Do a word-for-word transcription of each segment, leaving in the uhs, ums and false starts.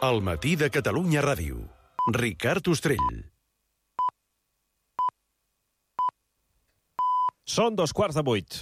El matí de Catalunya Ràdio. Ricard Ostrell. Són dos quarts de vuit.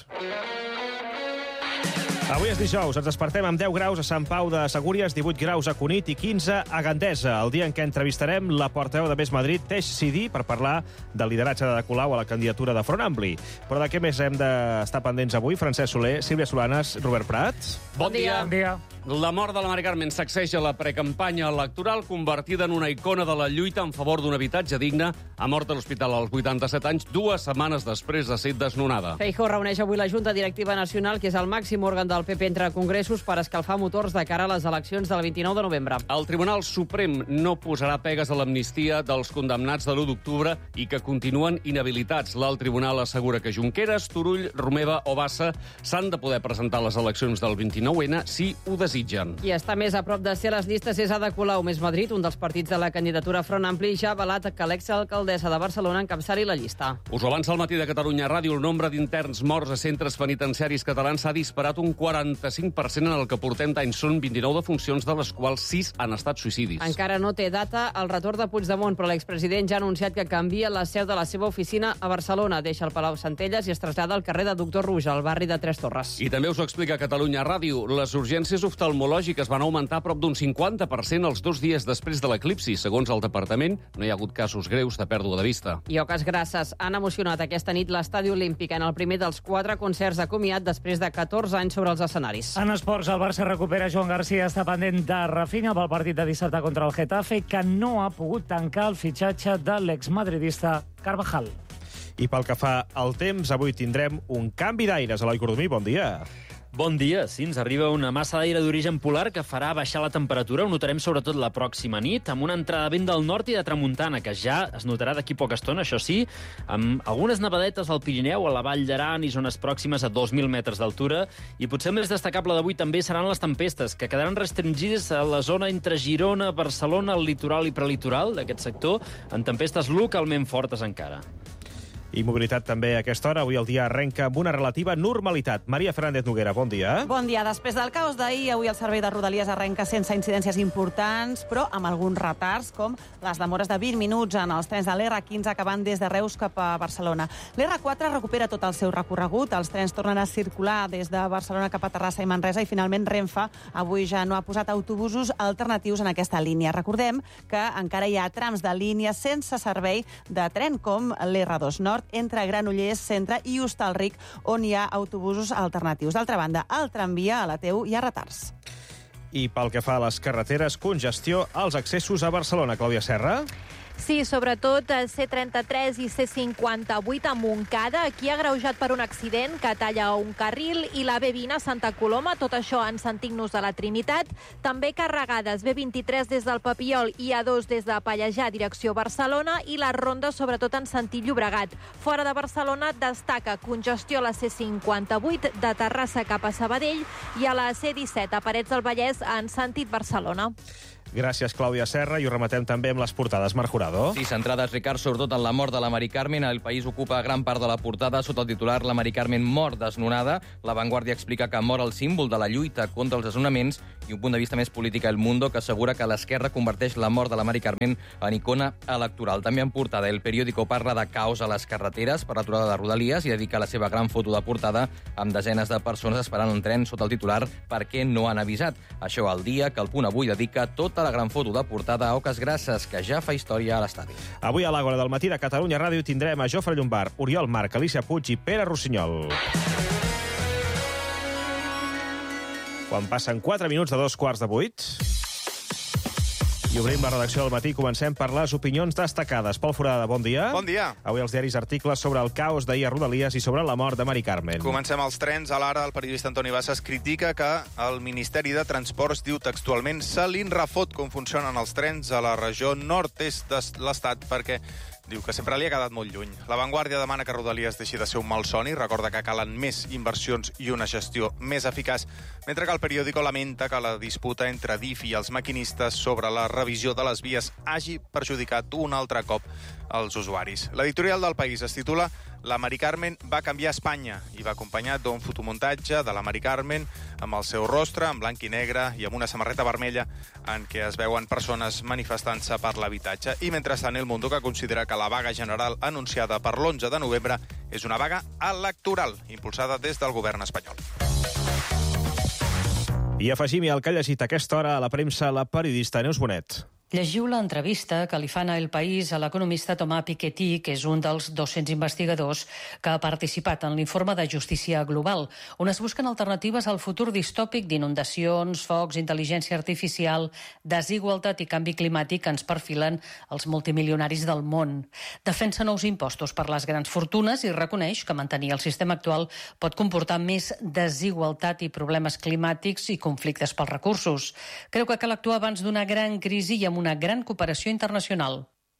Avui és dijous, ens despertem amb deu graus a Sant Pau de Segúries, divuit graus a Cunit i quinze a Gandesa. El dia en què entrevistarem la portaveu de Més Madrid, Teix Sidí, per parlar del lideratge de Colau a la candidatura de Front Ampli. Però de què més hem d'estar pendents avui? Francesc Soler, Sílvia Solanes, Robert Prat. Bon dia. Bon dia. La mort de la Mari Carmen sacseja la precampanya electoral, convertida en una icona de la lluita en favor d'un habitatge digne. Ha mort a l'hospital als vuitanta-set anys, dues setmanes després de ser desnonada. Feijóo reuneix avui la Junta Directiva Nacional, que és el màxim òrgan del P P entre congressos, per escalfar motors de cara a les eleccions del vint-i-nou de novembre. El Tribunal Suprem no posarà pegues a l'amnistia dels condemnats de l'u d'octubre i que continuen inhabilitats. L'alt tribunal assegura que Junqueras, Turull, Romeva o Bassa s'han de poder presentar a les eleccions del vint-i-nou ena si ho desitgen. Qui està més a prop de ser a les llistes és Ada Colau. Més Madrid, un dels partits de la candidatura Front Ampli, ja ha avalat que l'exalcaldessa de Barcelona encapçali la llista. Us ho avança al matí de Catalunya Ràdio. El nombre d'interns morts a centres penitenciaris catalans s'ha disparat un quaranta-cinc per cent en el que portem d'any. Són vint-i-nou defuncions, de les quals sis han estat suïcidis. Encara no té data el retorn de Puigdemont, però l'expresident ja ha anunciat que canvia la seu de la seva oficina a Barcelona. Deixa el Palau Centelles i es trasllada al carrer de Doctor Rouge, al barri de Tres Torres. I també us ho explica Catalunya Ràdio. Les urgències oftalmològiques van augmentar a prop d'un cinquanta per cent els dos dies després de l'eclipsi. Segons el departament, no hi ha hagut casos greus de pèrdua de vista. I oques grasses han emocionat aquesta nit l'Estadi Olímpic en el primer dels quatre concerts de comiat després de catorze anys sobre els escenaris. En esports, el Barça recupera. Joan Garcia està pendent de Rafinha pel partit de dissabte contra el Getafe, que no ha pogut tancar el fitxatge de l'exmadridista Carvajal. I pel que fa al temps, avui tindrem un canvi d'aires. Eloi Cordomí, bon dia. Bon dia. Sí, ens arriba una massa d'aire d'origen polar que farà baixar la temperatura. Ho notarem sobretot la pròxima nit, amb una entrada de vent del nord i de tramuntana, que ja es notarà d'aquí poca estona, això sí, amb algunes nevadetes al Pirineu, a la Vall d'Aran i zones pròximes a dos mil metres d'altura. I potser el més destacable d'avui també seran les tempestes, que quedaran restringides a la zona entre Girona, Barcelona, el litoral i prelitoral d'aquest sector, en tempestes localment fortes encara. I mobilitat també a aquesta hora. Avui el dia arrenca amb una relativa normalitat. Maria Fernández Noguera, bon dia. Bon dia. Després del caos d'ahir, avui el servei de Rodalies arrenca sense incidències importants, però amb alguns retards, com les demores de vint minuts en els trens de l'R quinze que van des de Reus cap a Barcelona. L'R quatre recupera tot el seu recorregut. Els trens tornen a circular des de Barcelona cap a Terrassa i Manresa i finalment Renfe avui ja no ha posat autobusos alternatius en aquesta línia. Recordem que encara hi ha trams de línia sense servei de tren, com l'R dos Nord, entre Granollers, Centre i Hostalric, on hi ha autobusos alternatius. D'altra banda, al tramvia a la T U hi ha retards. I pel que fa a les carreteres, congestió als accessos a Barcelona. Clàudia Serra. Sí, sobretot C trenta-tres i C cinquanta-vuit a Montcada. Aquí ha agreujat per un accident que talla un carril, i la B vint a Santa Coloma, tot això en sentit-nos de la Trinitat. També carregades B vint-i-tres des del Papiol i A dos des de Pallejà, direcció Barcelona, i la ronda sobretot en sentit Llobregat. Fora de Barcelona destaca congestió a la C cinquanta-vuit de Terrassa cap a Sabadell i a la C disset a Parets del Vallès en sentit Barcelona. Gràcies, Clàudia Serra, i ho rematem també amb les portades. Marc Jurado. Sí, centrades, Ricard, sobretot en la mort de la Mari Carmen. El País ocupa gran part de la portada sota el titular "La Mari Carmen mor desnonada". La Vanguardia explica que mor el símbol de la lluita contra els desnonaments, i un punt de vista més polític, El Mundo, que assegura que l'esquerra converteix la mort de la Mari Carmen en icona electoral. També en portada, El Periódico parla de caos a les carreteres per l'aturada de Rodalies i dedica la seva gran foto de portada amb desenes de persones esperant un tren sota el titular "Per què no han avisat?". Això al dia que El Punt avui dedica tota la gran foto de portada a oques grasses, que ja fa història a l'estadi. Avui a l'Àgora del matí de Catalunya Ràdio tindrem a Jofre Llombart, Oriol Marc, Alicia Puig i Pere Rossinyol. Quan passen quatre minuts de dos quarts de vuit... I obrim la redacció del matí. Comencem per les opinions destacades. Pol Forada, bon dia. Bon dia. Avui els diaris articles sobre el caos d'ahir a Rodalies i sobre la mort de Mari Carmen. Comencem els trens. A l'Ara, el periodista Antoni Bassas critica que el Ministeri de Transports diu textualment se li refot com funcionen els trens a la regió nord-est de l'Estat, perquè diu que sempre li ha quedat molt lluny. La Vanguardia demana que Rodalies deixi de ser un malson i recorda que calen més inversions i una gestió més eficaç, mentre que el periòdico lamenta que la disputa entre D I F i els maquinistes sobre la revisió de les vies hagi perjudicat un altre cop els usuaris. L'editorial del País es titula La Mari Carmen va canviar Espanya i va acompanyat d'un fotomuntatge de la Mari Carmen amb el seu rostre, en blanc i negre i amb una samarreta vermella en què es veuen persones manifestant-se per l'habitatge. I mentrestant, El Mundo, que considera que la vaga general anunciada per l'onze de novembre és una vaga electoral impulsada des del govern espanyol. I afegim-hi el que ha llegit a aquesta hora a la premsa la periodista Neus Bonet. Llegiu l'entrevista que li fan a El País a l'economista Thomas Piketty, que és un dels dos-cents investigadors que ha participat en l'informe de Justícia Global, on es busquen alternatives al futur distòpic d'inundacions, focs, intel·ligència artificial, desigualtat i canvi climàtic que ens perfilen els multimilionaris del món. Defensa nous impostos per les grans fortunes i reconeix que mantenir el sistema actual pot comportar més desigualtat i problemes climàtics i conflictes pels recursos. Creu que cal actuar abans d'una gran crisi i amb una gran cooperació internacional.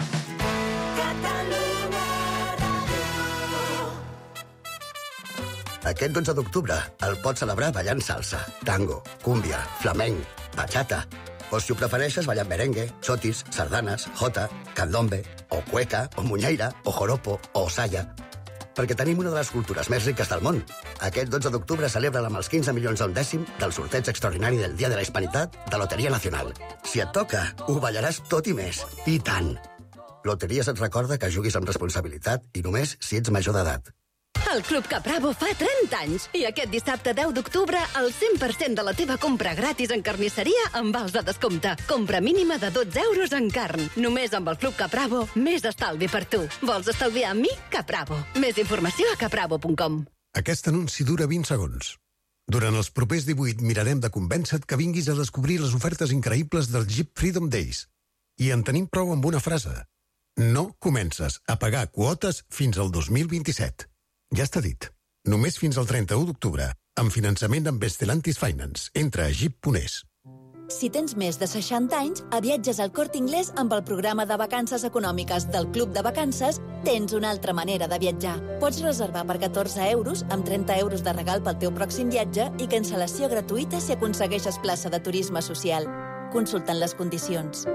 Aquest dotze d'octubre el pots celebrar ballant salsa, tango, cúmbia, flamenc, bachata. O si ho prefereixes, ballant merengue, chotis, sardanes, jota, candombe, o cueca, o muñeira, o joropo, o saya. Perquè tenim una de les cultures més riques del món. Aquest dotze d'octubre celebra amb els quinze milions a un dècim del sorteig extraordinari del Dia de la Hispanitat de Loteria Nacional. Si et toca, ho ballaràs tot i més. I tant! Loteries et recorda que juguis amb responsabilitat i només si ets major d'edat. El Club Capravo fa trenta anys i aquest dissabte deu d'octubre el cent per cent de la teva compra gratis en carnisseria amb vals de descompte. Compra mínima de dotze euros en carn. Només amb el Club Capravo, més estalvi per tu. Vols estalviar amb mi? Capravo. Més informació a capravo punt com. Aquest anunci dura vint segons. Durant els propers divuit mirarem de convèncer-te que vinguis a descobrir les ofertes increïbles del Jeep Freedom Days. I en tenim prou amb una frase. No comences a pagar quotes fins al dos mil vint-i-set. Ja està dit. Només fins al trenta-u d'octubre, amb finançament amb Stellantis Finance. Entra a jeep punt es. Si tens més de seixanta anys, a Viatges al Corte Inglés amb el programa de vacances econòmiques del Club de Vacances tens una altra manera de viatjar. Pots reservar per catorze euros, amb trenta euros de regal pel teu pròxim viatge i cancel·lació gratuïta si aconsegueixes plaça de turisme social. Consultant les condicions.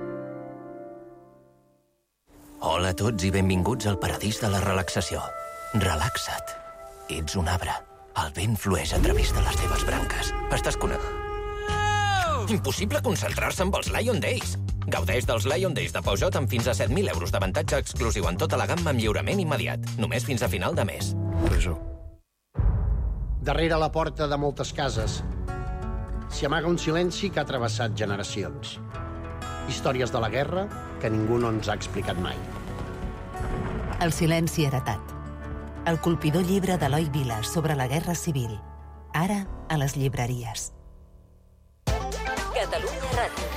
Hola a tots i benvinguts al paradís de la relaxació. Relaxa't. Ets un arbre. El vent flueix a través de les teves branques. Estàs connectat. Oh! Impossible concentrar-se amb els Lion Days. Gaudeix dels Lion Days de Peugeot amb fins a set mil euros d'avantatge exclusiu en tota la gamma amb lliurament immediat. Només fins a final de mes. Peugeot. Darrere la porta de moltes cases s'hi amaga un silenci que ha travessat generacions. Històries de la guerra que ningú no ens ha explicat mai. El silenci heretat. El colpidor llibre d'Eloi Vila sobre la Guerra Civil. Ara a les llibreries. Catalunya Ràdio.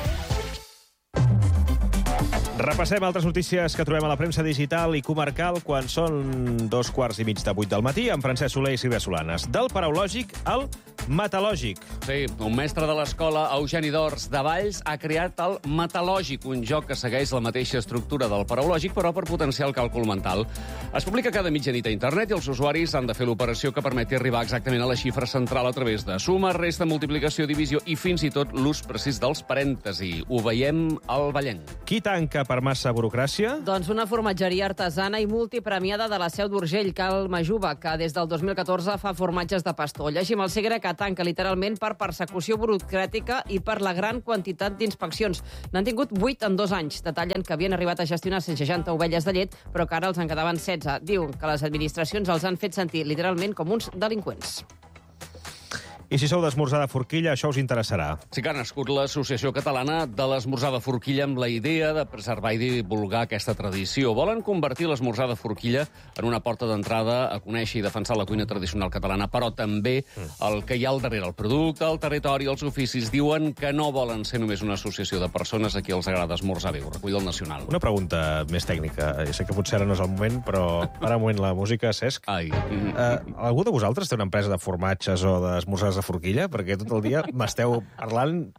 Repassem altres notícies que trobem a la premsa digital i comarcal quan són dos quarts i mig de vuit del matí amb Francesc Soler i Sílvia Solanes. Del paraulògic al metalògic. Sí, un mestre de l'escola, Eugeni d'Ors de Valls, ha creat el metalògic, un joc que segueix la mateixa estructura del paraulògic, però per potenciar el càlcul mental. Es publica cada mitjanit a internet i els usuaris han de fer l'operació que permeti arribar exactament a la xifra central a través de suma, resta, multiplicació, divisió i fins i tot l'ús precís dels parèntesi. Ho veiem al Vallenc. Qui tanca per massa burocràcia? Doncs una formatgeria artesana i multipremiada de la Seu d'Urgell, Cal Majuba, que des del dos mil catorze fa formatges de pastor. Llegim el Segre, que tanca literalment per persecució burocràtica i per la gran quantitat d'inspeccions. N'han tingut vuit en dos anys. Detallen que havien arribat a gestionar cent seixanta ovelles de llet, però que ara els en quedaven setze. Diuen que les administracions els han fet sentir literalment com uns delinqüents. I si sou d'esmorzar de forquilla, això us interessarà. Sí que ha nascut l'Associació Catalana de l'Esmorzar de Forquilla amb la idea de preservar i divulgar aquesta tradició. Volen convertir l'esmorzar de forquilla en una porta d'entrada a conèixer i defensar la cuina tradicional catalana, però també el que hi ha al darrere, el producte, el territori, els oficis. Diuen que no volen ser només una associació de persones a qui els agrada esmorzar bé. Ho recull el Nacional. Una pregunta més tècnica. Ja sé que potser ara no és el moment, però para un moment la música, Cesc. Ai. Uh, algú de vosaltres té una empresa de formatges o d'esmorzars de forquilla? Perquè tot el dia m'esteu parlant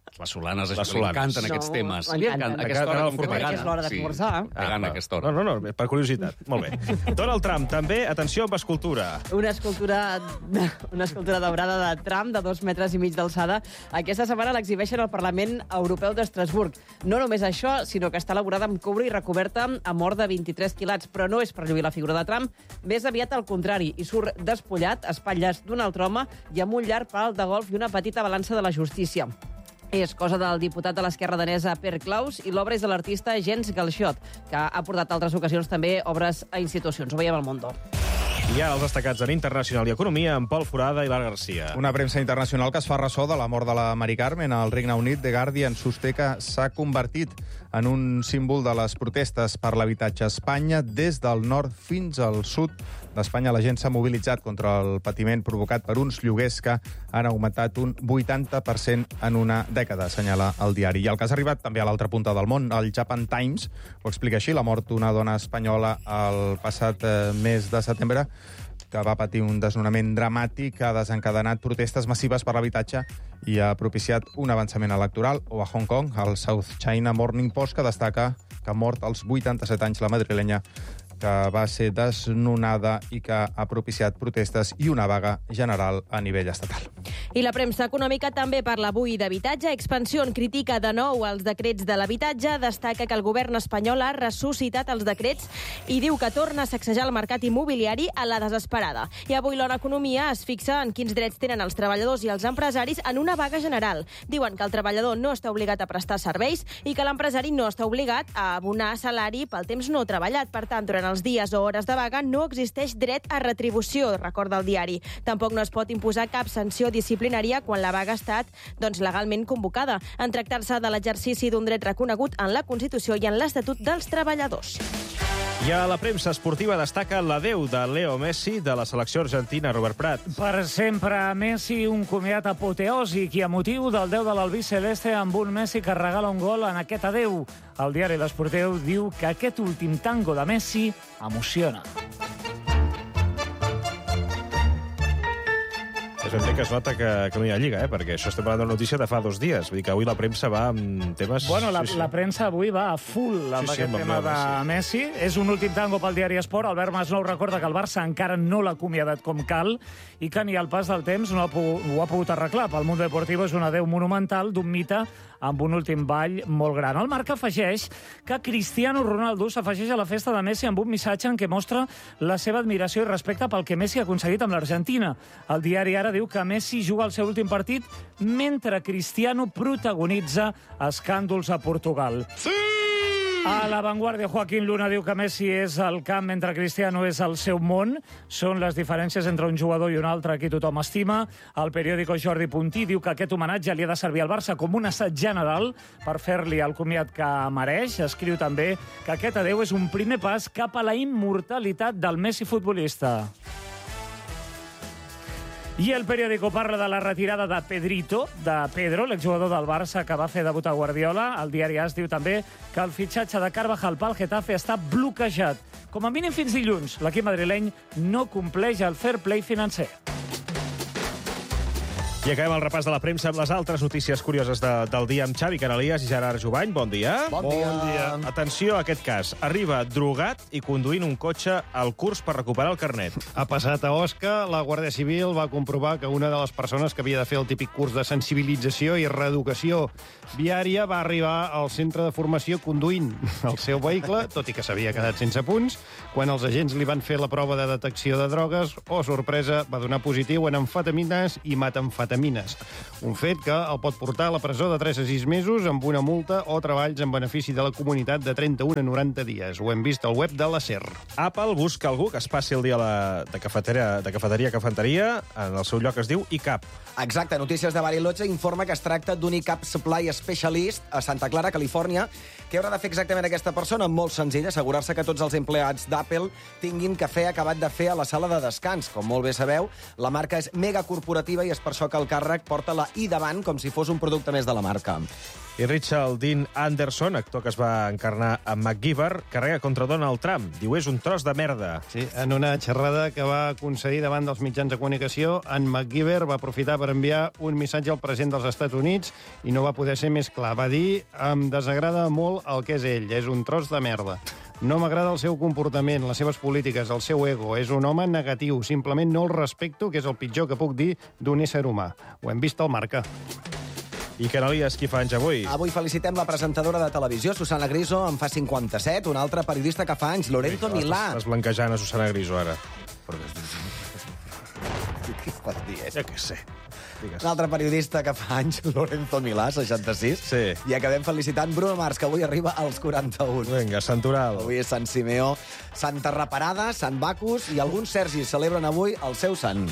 Les solanes, Les això, li solanes. encanten No, aquests temes. m'encanten. A aquesta hora, com que Crec que és l'hora d'esmorzar. Sí, pegant a aquesta hora. No, no, no, per curiositat. Molt bé. Donald Trump, també, atenció amb escultura. Una escultura, una escultura daurada de Trump de dos metres i mig d'alçada. Aquesta setmana l'exhibeixen al Parlament Europeu d'Estrasburg. No només això, sinó que està elaborada amb coure i recoberta amb or de vint-i-tres quilats, però no és per lluir la figura de Trump, més aviat al contrari, i surt despullat, a espatlles d'un altre home i amb un llarg pal de golf i una petita balança de la justícia. És cosa del diputat de l'esquerra danesa Per Klaus i l'obra és de l'artista Jens Galschiot, que ha portat altres ocasions també obres a institucions. Ho veiem al Mundo. I ara els destacats en Internacional i Economia amb Pol Forada i Lara Garcia. Una premsa internacional que es fa ressò de la mort de la Mari Carmen. El Regne Unit, The Guardian, sosté que s'ha convertit en un símbol de les protestes per l'habitatge a Espanya. Des del nord fins al sud d'Espanya la gent s'ha mobilitzat contra el patiment provocat per uns lloguers que han augmentat un vuitanta per cent en una dècada, assenyala el diari. I el cas ha arribat també a l'altra punta del món. El Japan Times ho explica així: la mort d'una dona espanyola el passat eh, mes de setembre, que va patir un desnonament dramàtic, ha desencadenat protestes massives per l'habitatge i ha propiciat un avançament electoral. O a Hong Kong, el South China Morning Post, que destaca que ha mort als vuitanta-set anys la madrilenya, que va ser desnonada i que ha propiciat protestes i una vaga general a nivell estatal. I la premsa econòmica també parla avui d'habitatge. Expansió critica de nou els decrets de l'habitatge, destaca que el govern espanyol ha ressuscitat els decrets i diu que torna a sacsejar el mercat immobiliari a la desesperada. I avui l'Ona Economia es fixa en quins drets tenen els treballadors i els empresaris en una vaga general. Diuen que el treballador no està obligat a prestar serveis i que l'empresari no està obligat a abonar salari pel temps no treballat. Per tant, durant els dies o hores de vaga no existeix dret a retribució, recorda el diari. Tampoc no es pot imposar cap sanció disciplinària quan la vaga ha estat doncs, legalment convocada, en tractar-se de l'exercici d'un dret reconegut en la Constitució i en l'Estatut dels Treballadors. I a la premsa esportiva destaca l'adeu de Leo Messi de la selecció argentina, Robert Prat. Per sempre Messi, un comiat apoteòsic i emotiu del déu de l'albiceleste amb un Messi que regala un gol en aquest adeu. El diari L'Esportiu diu que aquest últim tango de Messi emociona. És ben bé que es nota que, que no hi ha lliga, eh? Perquè això estem parlant d'una notícia de fa dos dies. Vull dir que avui la premsa va amb temes... Bueno, la, sí, sí. la premsa avui va a full amb Sí, sí, aquest amb tema de Messi. Messi. És un últim tango pel diari Esport. Albert Masnou recorda que el Barça encara no l'ha acomiadat com cal i que ni al pas del temps no ha pogut, ho ha pogut arreglar. Pel Mundo Deportivo és un adeu monumental d'un mite amb un últim ball molt gran. El Marca afegeix que Cristiano Ronaldo s'afegeix a la festa de Messi amb un missatge en què mostra la seva admiració i respecte pel que Messi ha aconseguit amb l'Argentina. El diari Ara diu que Messi juga el seu últim partit mentre Cristiano protagonitza escàndols a Portugal. Sí! A La Vanguardia, Joaquín Luna diu que Messi és al camp mentre Cristiano és al seu món. Són les diferències entre un jugador i un altre que tothom estima. El periòdico Jordi Puntí diu que aquest homenatge li ha de servir al Barça com un assaig general per fer-li el comiat que mereix. Escriu també que aquest adeu és un primer pas cap a la immortalitat del Messi futbolista. I el periòdico parla de la retirada de Pedrito, de Pedro, l'exjugador del Barça que va fer debut a Guardiola. El diari AS diu també que el fitxatge de Carvajal pel Getafe està bloquejat. Com a mínim fins dilluns, l'equip madrileny no compleix el fair play financer. I acabem el repàs de la premsa amb les altres notícies curioses de, del dia amb Xavi Canalias i Gerard Jubany. Bon dia. Bon dia. Bon dia. Atenció a aquest cas. Arriba drogat i conduint un cotxe al curs per recuperar el carnet. Ha passat a Osca. La Guàrdia Civil va comprovar que una de les persones que havia de fer el típic curs de sensibilització i reeducació viària va arribar al centre de formació conduint el seu vehicle, tot i que s'havia quedat sense punts. Quan els agents li van fer la prova de detecció de drogues, oh, sorpresa, va donar positiu en amfetamines i metamfetamines. Un fet que el pot portar a la presó de tres a sis mesos amb una multa o treballs en benefici de la comunitat de trenta-un a noranta dies. Ho hem vist al web de la SER. Apple busca algú que es passi el dia a la, de, cafeteria, de cafeteria a cafeteria. En el seu lloc es diu I C A P. Exacte. Notícies de Bariloche informa que es tracta d'un I C A P Supply Specialist a Santa Clara, Califòrnia. Què haurà de fer exactament aquesta persona? Molt senzill, assegurar-se que tots els empleats d'Apple tinguin cafè acabat de fer a la sala de descans. Com molt bé sabeu, la marca és mega corporativa i és per això que el càrrec porta la I davant com si fos un producte més de la marca. I Richard Dean Anderson, actor que es va encarnar amb MacGyver, carrega contra Donald Trump. Diu, és un tros de merda. Sí, en una xerrada que va concedir davant dels mitjans de comunicació, en MacGyver va aprofitar per enviar un missatge al president dels Estats Units i no va poder ser més clar. Va dir, em desagrada molt el que és ell, és un tros de merda. No m'agrada el seu comportament, les seves polítiques, el seu ego. És un home negatiu. Simplement no el respecto, que és el pitjor que puc dir d'un ésser humà. Ho hem vist al Marca. I Canalies, qui fa anys avui? Avui felicitem la presentadora de televisió, Susana Griso, en fa cinquanta-set, un altre periodista que fa anys, Lorenzo Sí, Milà. Estàs blanquejant a Susana Griso, ara. Què pots dir, eh? Ja què sé. Digues. Un altre periodista que fa anys, Lorenzo Milà, seixanta-sis. Sí. I acabem felicitant Bruno Mars, que avui arriba als quaranta-un. Vinga, Santoral. Avui és Sant Simeó, Santa Reparada, Sant Bacus i alguns Sergis celebren avui el seu sant.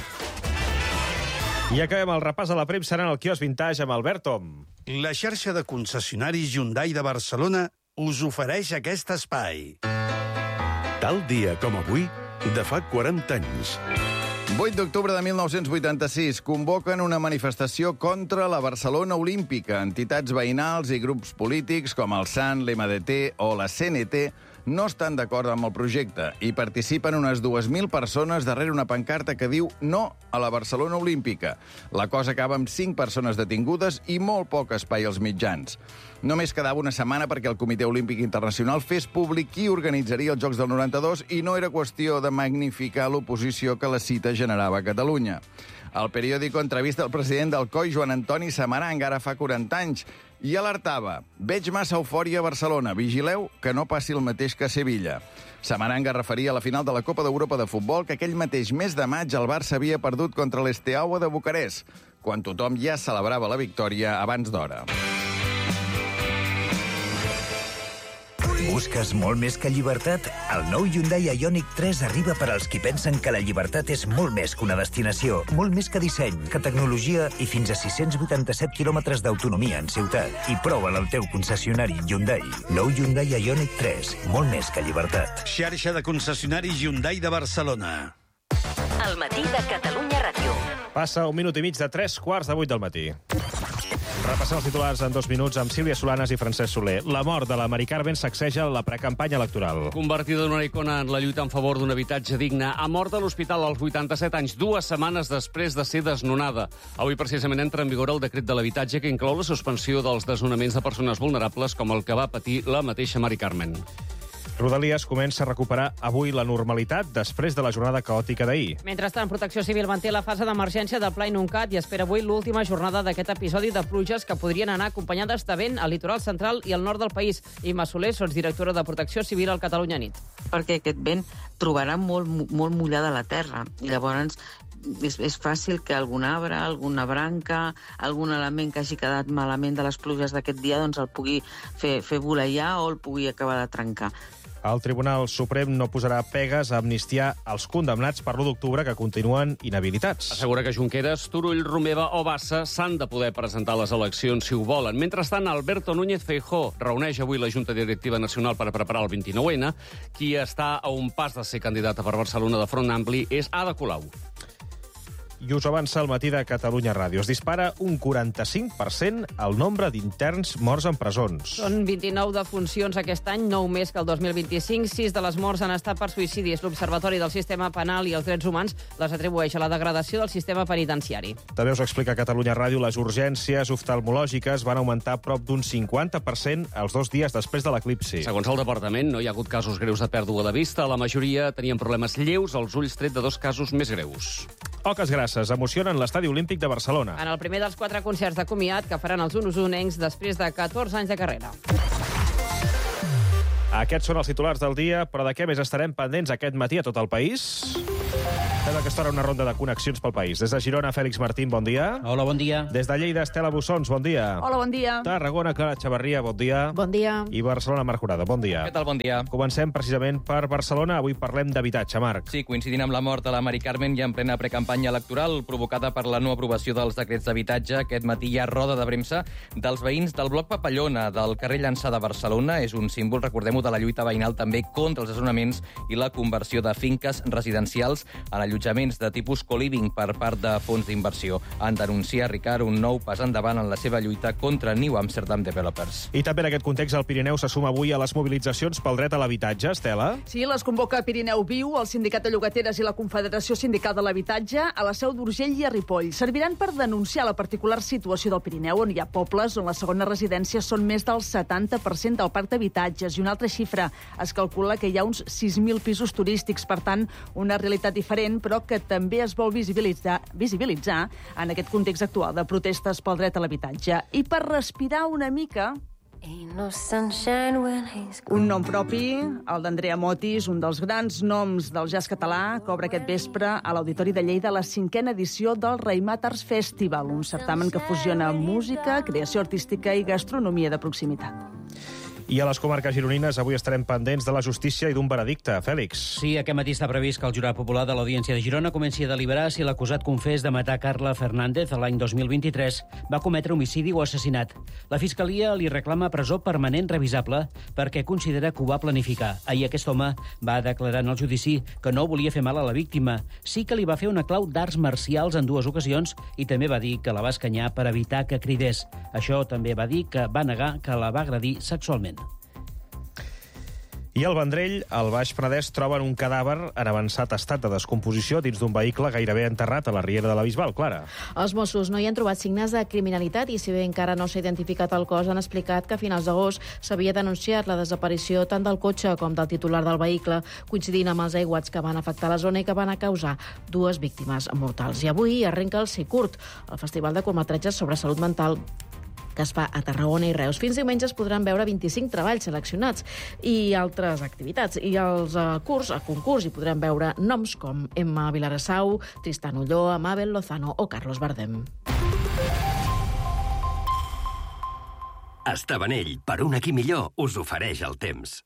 I acabem el repàs a la premsa en el quiosc Vintage amb Albert Tom. La xarxa de concessionaris Hyundai de Barcelona us ofereix aquest espai. Tal dia com avui, de fa quaranta anys. vuit d'octubre de mil nou-cents vuitanta-sis convoquen una manifestació contra la Barcelona Olímpica. Entitats veïnals i grups polítics com el S A N, l'M D T o la C N T no estan d'acord amb el projecte i participen unes dues mil persones darrere una pancarta que diu no a la Barcelona Olímpica. La cosa acaba amb cinc persones detingudes i molt poc espai als mitjans. Només quedava una setmana perquè el Comitè Olímpic Internacional fes públic qui organitzaria els Jocs del noranta-dos i no era qüestió de magnificar l'oposició que la cita generava a Catalunya. El periòdico entrevista el president del C O I, Joan Antoni Samarang, ara fa quaranta anys, i alertava: veig massa eufòria a Barcelona, vigileu que no passi el mateix que a Sevilla. Samarang es referia a la final de la Copa d'Europa de futbol que aquell mateix mes de maig el Barça havia perdut contra l'Esteaua de Bucarest, quan tothom ja celebrava la victòria abans d'hora. Busques molt més que llibertat? El nou Hyundai Ioniq tres arriba per als qui pensen que la llibertat és molt més que una destinació, molt més que disseny, que tecnologia i fins a sis-cents vuitanta-set quilòmetres d'autonomia en ciutat. I prova'l al teu concessionari Hyundai. Nou Hyundai Ioniq tres, molt més que llibertat. Xarxa de concessionaris Hyundai de Barcelona. El matí de Catalunya Ràdio. Passa un minut i mig de tres quarts de vuit del matí. Repassant els titulars en dos minuts amb Sílvia Solanas i Francesc Soler. La mort de la Mari Carmen sacseja la precampanya electoral. Convertida en una icona en la lluita en favor d'un habitatge digne, ha mort a l'hospital als vuitanta-set anys, dues setmanes després de ser desnonada. Avui, precisament, entra en vigor el decret de l'habitatge que inclou la suspensió dels desnonaments de persones vulnerables com el que va patir la mateixa Mari Carmen. Rodalies comença a recuperar avui la normalitat després de la jornada caòtica d'ahir. Mentrestant, Protecció Civil manté la fase d'emergència del Pla Inuncat i espera avui l'última jornada d'aquest episodi de pluges que podrien anar acompanyades de vent al litoral central i al nord del país. Imma Soler, sotsdirectora de Protecció Civil al Catalunya Nit. Perquè aquest vent trobarà molt, molt mullada la terra i llavors és, és fàcil que algun arbre, alguna branca, algun element que hagi quedat malament de les pluges d'aquest dia doncs el pugui fer, fer voleiar o el pugui acabar de trencar. El Tribunal Suprem no posarà pegues a amnistiar els condemnats per l'u d'octubre que continuen inhabilitats. Assegura que Junqueras, Turull, Romeva o Bassa s'han de poder presentar a les eleccions si ho volen. Mentrestant, Alberto Núñez Feijóo reuneix avui la Junta Directiva Nacional per preparar el vint-i-nou ene. Qui està a un pas de ser candidata per Barcelona de Front Ampli és Ada Colau. I us avança el matí de Catalunya Ràdio. Es dispara un quaranta-cinc per cent el nombre d'interns morts en presons. Són vint-i-nou defuncions aquest any, nou més que el dos mil vint-i-cinc. Sis de les morts han estat per suïcidis. L'Observatori del Sistema Penal i els Drets Humans les atribueix a la degradació del sistema penitenciari. També us explica Catalunya Ràdio, les urgències oftalmològiques van augmentar prop d'un cinquanta per cent els dos dies després de l'eclipsi. Segons el departament, no hi ha hagut casos greus de pèrdua de vista. La majoria tenien problemes lleus als ulls, tret de dos casos més greus. Oques grasses emocionen l'Estadi Olímpic de Barcelona. En el primer dels quatre concerts de comiat que faran els unusonencs després de catorze anys de carrera. Aquests són els titulars del dia, però de què més estarem pendents aquest matí a tot el país? Fem aquesta hora una ronda de connexions pel país. Des de Girona, Fèlix Martín, bon dia. Hola, bon dia. Des de Lleida, Estela Bussons, bon dia. Hola, bon dia. Tarragona, Clara Xavarria, bon dia. Bon dia. I Barcelona, Marc Jurado, bon dia. Què tal, bon dia? Comencem precisament per Barcelona. Avui parlem d'habitatge, Marc. Sí, coincidint amb la mort de la Mari Carmen i en plena precampanya electoral provocada per la no aprovació dels decrets d'habitatge, aquest matí hi ha roda de premsa dels veïns del bloc Papallona, del carrer Llançà de Barcelona. És un símbol, recordem-ho, de la lluita veïnal també contra els desnonaments i la conversió de finques residencials. A la lluita allotjaments de tipus co-living per part de fons d'inversió. Han denunciat, Ricard, un nou pas endavant en la seva lluita contra New Amsterdam Developers. I també en aquest context el Pirineu se suma avui a les mobilitzacions pel dret a l'habitatge. Estela? Sí, les convoca Pirineu Viu, el Sindicat de Llogateres i la Confederació Sindical de l'Habitatge a la Seu d'Urgell i a Ripoll. Serviran per denunciar la particular situació del Pirineu, on hi ha pobles on les segones residències són més del setanta per cent del parc d'habitatges. I una altra xifra, es calcula que hi ha uns sis mil pisos turístics, per tant, una realitat diferent, però que també es vol visibilitzar, visibilitzar en aquest context actual de protestes pel dret a l'habitatge. I per respirar una mica... Un nom propi, el d'Andrea Motis, un dels grans noms del jazz català, que obre aquest vespre a l'Auditori de Lleida la cinquena edició del Raïmat Arts Festival, un certamen que fusiona música, creació artística i gastronomia de proximitat. I a les comarques gironines avui estarem pendents de la justícia i d'un veredicte. Fèlix. Sí, aquest matí està previst que el jurat popular de l'Audiència de Girona comenci a deliberar si l'acusat confés de matar Carla Fernández l'any dos mil vint-i-tres va cometre homicidi o assassinat. La Fiscalia li reclama presó permanent revisable perquè considera que ho va planificar. Ahir aquest home va declarar en el judici que no volia fer mal a la víctima. Sí que li va fer una clau d'arts marcials en dues ocasions i també va dir que la va escanyar per evitar que cridés. Això també va dir que va negar que la va agredir sexualment. I al Vendrell, al Baix Penedès, troben un cadàver en avançat estat de descomposició dins d'un vehicle gairebé enterrat a la Riera de la Bisbal. Clara. Els Mossos no hi han trobat signes de criminalitat i, si bé encara no s'ha identificat el cos, han explicat que a finals d'agost s'havia denunciat la desaparició tant del cotxe com del titular del vehicle, coincidint amb els aiguats que van afectar la zona i que van causar dues víctimes mortals. I avui arrenca el Sicurt, el Festival de Curtmetratges sobre Salut Mental, que es fa a Tarragona i Reus. Fins diumenge es podran veure vint-i-cinc treballs seleccionats i altres activitats. I als uh, curs, a concurs, hi podrem veure noms com Emma Vilarassau, Tristan Ulloa, Mabel Lozano o Carlos Bardem. Estabanell, per un aquí millor, us ofereix el temps.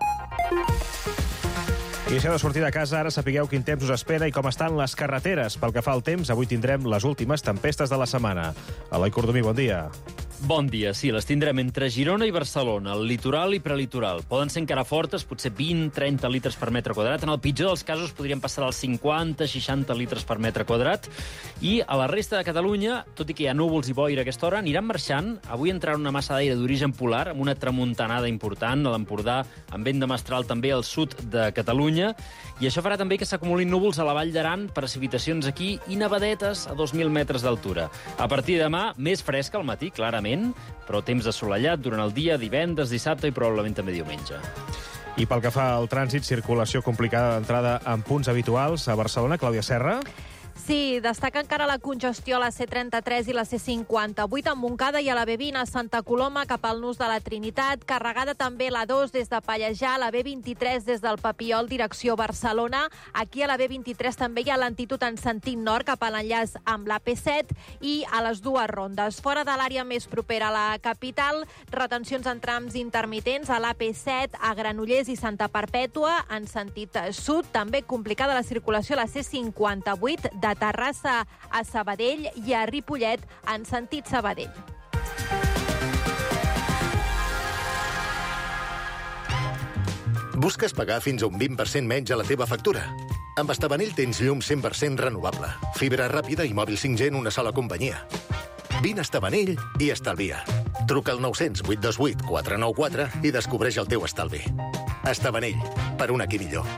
I si heu de sortir de casa, ara sapigueu quin temps us espera i com estan les carreteres. Pel que fa al temps, avui tindrem les últimes tempestes de la setmana. Eloi Cordomí, bon dia. Bon dia, sí, les tindrem entre Girona i Barcelona, el litoral i prelitoral. Poden ser encara fortes, potser vint a trenta litres per metre quadrat. En el pitjor dels casos podrien passar als cinquanta a seixanta litres per metre quadrat. I a la resta de Catalunya, tot i que hi ha núvols i boira a aquesta hora, aniran marxant. Avui entrarà una massa d'aire d'origen polar, amb una tramuntanada important a l'Empordà, amb vent de mestral també al sud de Catalunya. I això farà també que s'acumulin núvols a la Vall d'Aran, precipitacions aquí i nevadetes a dos mil metres d'altura. A partir de demà, més fresc al matí, clarament, però temps assolellat durant el dia, divendres, dissabte i probablement també diumenge. I pel que fa al trànsit, circulació complicada d'entrada en punts habituals. A Barcelona, Clàudia Serra. Sí, destaca encara la congestió a la C trenta-tres i la C cinquanta-vuit a Montcada i a la B vint a Santa Coloma cap al Nus de la Trinitat. Carregada també la dos des de Pallejà, la B vint-i-tres des del Papiol, direcció Barcelona. Aquí a la B vint-i-tres també hi ha lentitud en sentit nord cap a l'enllaç amb la P set i a les dues rondes. Fora de l'àrea més propera a la capital, retencions en trams intermitents a l'A P set, a Granollers i Santa Perpètua en sentit sud. També complicada la circulació a la C cinquanta-vuit de Terrassa a Sabadell i a Ripollet en sentit Sabadell. Busques pagar fins a un vint per cent menys a la teva factura? Amb Estabanell tens llum cent per cent renovable, fibra ràpida i mòbil cinc G en una sola companyia. Vine a Estabanell i estalvia. Truca al nou zero zero, vuit dos vuit, quatre nou quatre i descobreix el teu estalvi. Estabanell, per un aquí millor.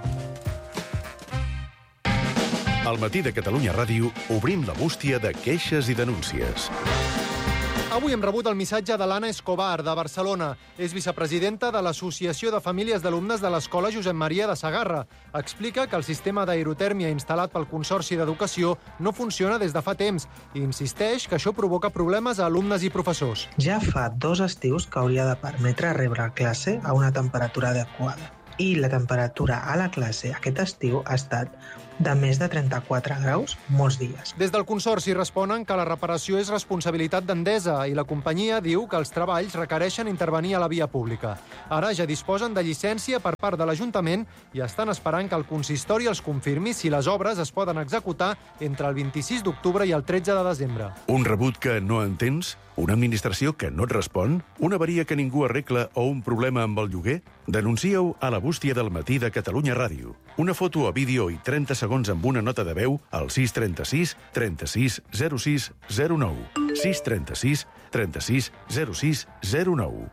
Al matí de Catalunya Ràdio obrim la bústia de queixes i denúncies. Avui hem rebut el missatge de l'Anna Escobar, de Barcelona. És vicepresidenta de l'Associació de Famílies d'Alumnes de l'Escola Josep Maria de Sagarra. Explica que el sistema d'aerotèrmia instal·lat pel Consorci d'Educació no funciona des de fa temps i insisteix que això provoca problemes a alumnes i professors. Ja fa dos estius que hauria de permetre rebre classe a una temperatura adequada. I la temperatura a la classe aquest estiu ha estat de més de trenta-quatre graus molts dies. Des del Consorci responen que la reparació és responsabilitat d'Endesa i la companyia diu que els treballs requereixen intervenir a la via pública. Ara ja disposen de llicència per part de l'Ajuntament i estan esperant que el consistori els confirmi si les obres es poden executar entre el vint-i-sis d'octubre i el tretze de desembre. Un rebut que no entens? Una administració que no et respon? Una avaria que ningú arregla o un problema amb el lloguer? Denuncia-ho a la bústia del matí de Catalunya Ràdio. Una foto o vídeo i trenta segons segons amb una nota de veu al sis trenta-sis trenta-sis zero sis zero nou. sis trenta-sis trenta-sis zero sis zero nou.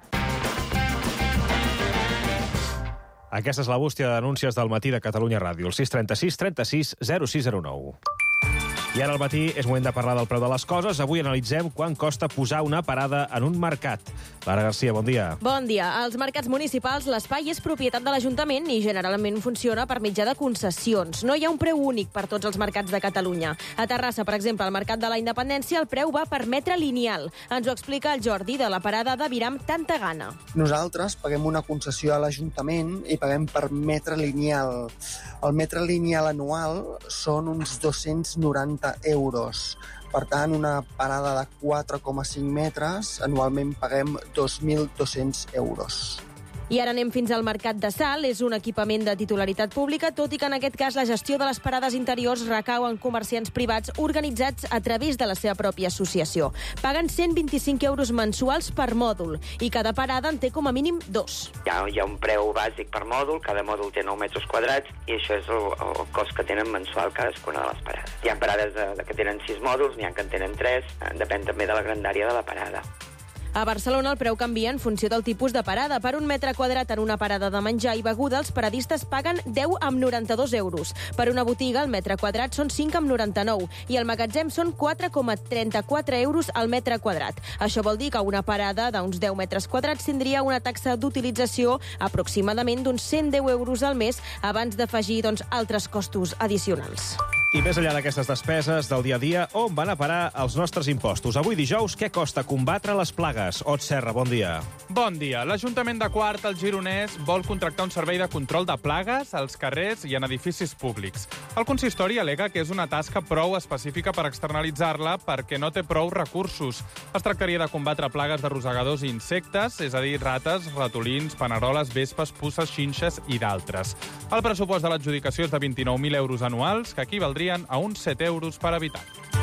Aquesta és la bústia de denúncies del matí de Catalunya Ràdio, el sis trenta-sis trenta-sis zero sis zero nou. I ara al matí és moment de parlar del preu de les coses. Avui analitzem quan costa posar una parada en un mercat. Lara Garcia, bon dia. Bon dia. Als mercats municipals l'espai és propietat de l'Ajuntament i generalment funciona per mitjà de concessions. No hi ha un preu únic per tots els mercats de Catalunya. A Terrassa, per exemple, al Mercat de la Independència, el preu va per metre lineal. Ens ho explica el Jordi de la parada de Viram Tanta Gana. Nosaltres paguem una concessió a l'Ajuntament i paguem per metre lineal. El metre lineal anual són uns dos-cents noranta euros. Per tant, una parada de quatre coma cinc metres, anualment paguem dos mil dos-cents euros. I ara anem fins al Mercat de Salt. És un equipament de titularitat pública, tot i que en aquest cas la gestió de les parades interiors recau en comerciants privats organitzats a través de la seva pròpia associació. Paguen cent vint-i-cinc euros mensuals per mòdul i cada parada en té com a mínim dos. Hi ha, hi ha un preu bàsic per mòdul, cada mòdul té nou metres quadrats i això és el, el cost que tenen mensual cadascuna de les parades. Hi ha parades de, de que tenen sis mòduls, n'hi ha que en tenen tres, depèn també de la grandària de la parada. A Barcelona el preu canvia en funció del tipus de parada. Per un metre quadrat en una parada de menjar i beguda, els paradistes paguen deu amb noranta-dos euros. Per una botiga, el metre quadrat són cinc amb noranta-nou i el magatzem són quatre coma trenta-quatre euros al metre quadrat. Això vol dir que una parada d'uns deu metres quadrats tindria una taxa d'utilització aproximadament d'uns cent deu euros al mes abans d'afegir doncs, altres costos addicionals. I més enllà d'aquestes despeses del dia a dia, on van a parar els nostres impostos? Avui dijous, què costa combatre les plagues? Ot Serra, bon dia. Bon dia. L'Ajuntament de Quart, al Gironès, vol contractar un servei de control de plagues als carrers i en edificis públics. El consistori alega que és una tasca prou específica per externalitzar-la perquè no té prou recursos. Es tractaria de combatre plagues de rosegadors i insectes, és a dir, rates, ratolins, paneroles, vespes, puces, xinxes i d'altres. El pressupost de l'adjudicació és de vint-i-nou mil euros anuals, que equivaldrien a uns set euros per habitant.